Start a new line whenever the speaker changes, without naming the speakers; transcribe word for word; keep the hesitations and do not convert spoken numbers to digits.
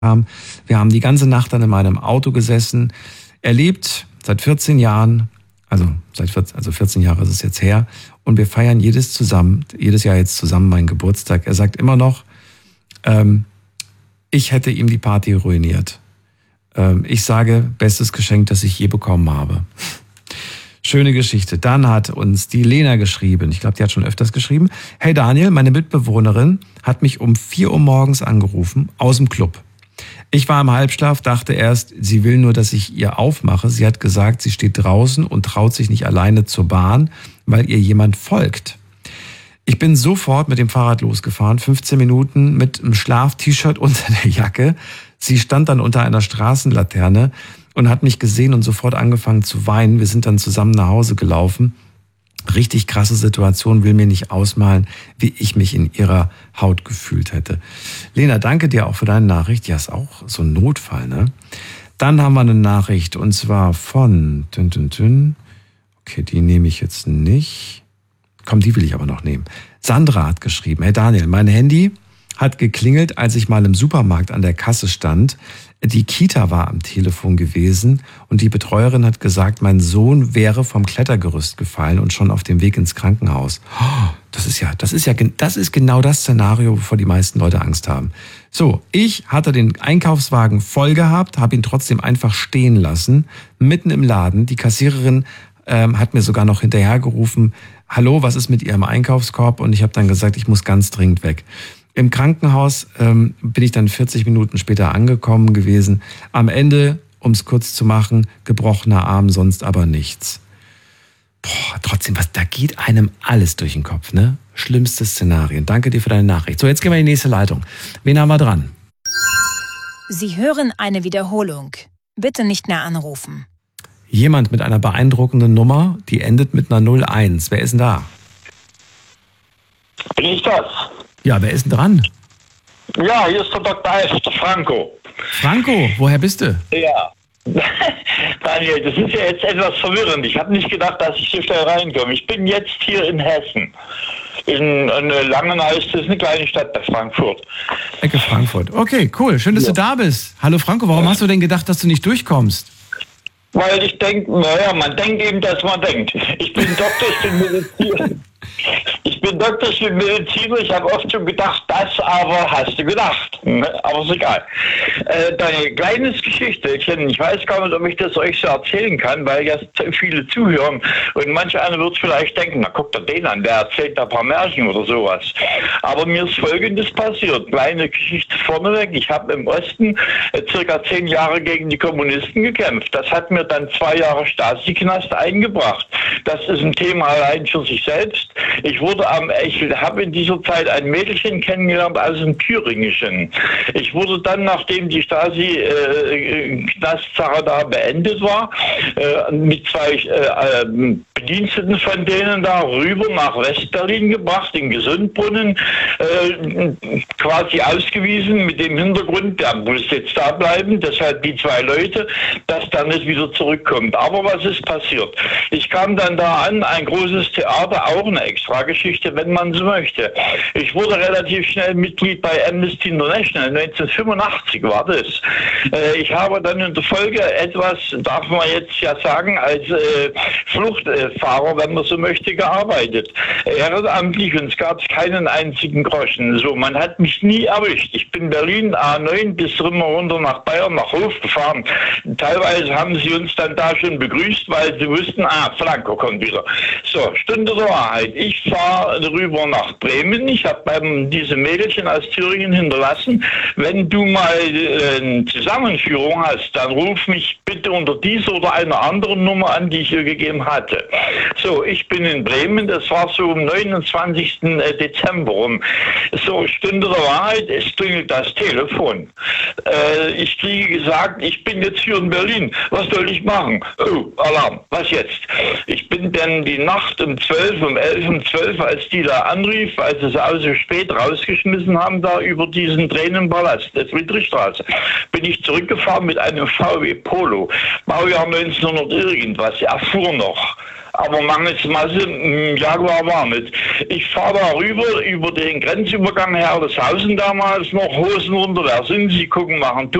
haben. Wir haben die ganze Nacht dann in meinem Auto gesessen. Er lebt seit vierzehn Jahren, also seit vierzehn, also vierzehn Jahre ist es jetzt her, und wir feiern jedes zusammen, jedes Jahr jetzt zusammen meinen Geburtstag. Er sagt immer noch, ähm, ich hätte ihm die Party ruiniert. Ähm, ich sage, bestes Geschenk, das ich je bekommen habe. Schöne Geschichte. Dann hat uns die Lena geschrieben, ich glaube, die hat schon öfters geschrieben. Hey Daniel, meine Mitbewohnerin hat mich um vier Uhr morgens angerufen, aus dem Club. Ich war im Halbschlaf, dachte erst, sie will nur, dass ich ihr aufmache. Sie hat gesagt, sie steht draußen und traut sich nicht alleine zur Bahn, weil ihr jemand folgt. Ich bin sofort mit dem Fahrrad losgefahren, fünfzehn Minuten mit einem Schlaf-T-Shirt unter der Jacke. Sie stand dann unter einer Straßenlaterne und hat mich gesehen und sofort angefangen zu weinen. Wir sind dann zusammen nach Hause gelaufen. Richtig krasse Situation, will mir nicht ausmalen, wie ich mich in ihrer Haut gefühlt hätte. Lena, danke dir auch für deine Nachricht. Ja, ist auch so ein Notfall, ne? Dann haben wir eine Nachricht und zwar von tün, tün, tün. Okay, die nehme ich jetzt nicht. Komm, die will ich aber noch nehmen. Sandra hat geschrieben, hey Daniel, mein Handy hat geklingelt, als ich mal im Supermarkt an der Kasse stand. Die Kita war am Telefon gewesen und die Betreuerin hat gesagt, mein Sohn wäre vom Klettergerüst gefallen und schon auf dem Weg ins Krankenhaus. Das ist ja, das ist ja, das ist genau das Szenario, wovor die meisten Leute Angst haben. So, ich hatte den Einkaufswagen voll gehabt, habe ihn trotzdem einfach stehen lassen, mitten im Laden. Die Kassiererin ähm, hat mir sogar noch hinterhergerufen, hallo, was ist mit Ihrem Einkaufskorb? Und ich habe dann gesagt, ich muss ganz dringend weg. Im Krankenhaus ähm, bin ich dann vierzig Minuten später angekommen gewesen. Am Ende, um es kurz zu machen, gebrochener Arm, sonst aber nichts. Boah, trotzdem, was, da geht einem alles durch den Kopf, ne? Schlimmste Szenarien. Danke dir für deine Nachricht. So, jetzt gehen wir in die nächste Leitung. Wen haben wir dran?
Sie hören eine Wiederholung. Bitte nicht mehr anrufen.
Jemand mit einer beeindruckenden Nummer, die endet mit einer null eins. Wer ist denn da?
Bin ich das?
Ja, wer ist denn dran?
Ja, hier ist der Doktor F., der Franco.
Franco, woher bist du?
Ja. Daniel, das ist ja jetzt etwas verwirrend. Ich habe nicht gedacht, dass ich hier schnell reinkomme. Ich bin jetzt hier in Hessen. In, in Langenhaus, das ist eine kleine Stadt bei Frankfurt.
Ecke Frankfurt. Okay, cool. Schön, dass ja. du da bist. Hallo Franco, warum ja. hast du denn gedacht, dass du nicht durchkommst?
Weil ich denke, naja, man denkt eben, dass man denkt. Ich bin Doktor, ich bin Mediziner. Ich bin Doktor, ich bin Mediziner. Ich habe oft schon gedacht, das aber hast du gedacht. Aber ist egal. Äh, deine kleines Geschichtchen, ich weiß gar nicht, ob ich das euch so erzählen kann, weil ja viele zuhören. Und manche einer wird vielleicht denken, na guck dir den an, der erzählt da ein paar Märchen oder sowas. Aber mir ist Folgendes passiert. Kleine Geschichte vorneweg. Ich habe im Osten äh, circa zehn Jahre gegen die Kommunisten gekämpft. Das hat mir dann zwei Jahre Stasi-Knast eingebracht. Das ist ein Thema allein für sich selbst. Ich wurde am, ich habe in dieser Zeit ein Mädchen kennengelernt aus dem Thüringischen. Ich wurde dann, nachdem die Stasi-Knastsache äh, da beendet war, äh, mit zwei äh, Bediensteten von denen da rüber nach Westberlin gebracht, in Gesundbrunnen, äh, quasi ausgewiesen mit dem Hintergrund, der muss jetzt da bleiben, deshalb die zwei Leute, dass dann nicht wieder zurückkommt. Aber was ist passiert? Ich kam dann da an, ein großes Theater, auch eine Extrageschichte, wenn man so möchte. Ich wurde relativ schnell Mitglied bei Amnesty International, neunzehnhundertfünfundachtzig war das. Äh, ich habe dann in der Folge etwas, darf man jetzt ja sagen, als äh, Fluchtfahrer, wenn man so möchte, gearbeitet. Ehrenamtlich, und es gab keinen einzigen Groschen. So, man hat mich nie erwischt. Ich bin Berlin A neun bis immer runter nach Bayern, nach Hof gefahren. Teilweise haben sie uns dann da schon begrüßt, weil sie wussten, ah, Franco kommt wieder. So, Stunde der Wahrheit. Ich fahre rüber nach Bremen. Ich habe beim diese Mädchen aus Thüringen hinterlassen. Wenn du mal äh, eine Zusammenführung hast, dann ruf mich bitte unter dieser oder einer anderen Nummer an, die ich ihr gegeben hatte. So, ich bin in Bremen. Das war so am neunundzwanzigsten Dezember rum. So, Stunde der Wahrheit. Es klingelt das Telefon. Äh, ich kriege gesagt, ich bin jetzt hier in Berlin. Was soll ich machen? Oh, Alarm. Was jetzt? Ich bin dann die Nacht um zwölf, um elf, um zwölf, als die da anrief, als sie es auch so spät rausgeschmissen haben, da über diesen Tränenpalast, der Friedrichstraße, bin ich zurückgefahren mit einem V W Polo. Baujahr neunzehnhundert irgendwas. Er fuhr noch. Aber mangels Masse, Jaguar war nicht. Ich fahre da rüber, über den Grenzübergang Herrleshausen damals noch, Hosen runter, wer sind Sie, gucken, machen